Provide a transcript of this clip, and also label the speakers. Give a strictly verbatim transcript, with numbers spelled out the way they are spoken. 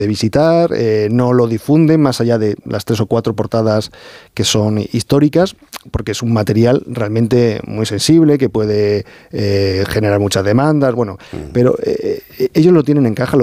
Speaker 1: de visitar, eh, no lo difunden más allá de las tres o cuatro portadas que son históricas, porque es un material realmente muy sensible, que puede eh, generar muchas demandas, bueno, pero eh, ellos lo tienen en caja, lo